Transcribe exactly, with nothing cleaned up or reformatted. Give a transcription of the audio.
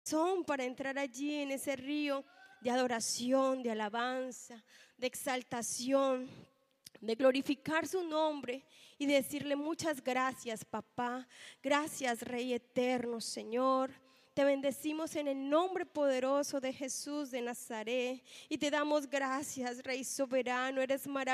Son para entrar allí en ese río de adoración, de alabanza, de exaltación, de glorificar su nombre y decirle muchas gracias, papá. Gracias, Rey eterno, Señor. Te bendecimos en el nombre poderoso de Jesús de Nazaret y te damos gracias, Rey soberano. Eres maravilloso.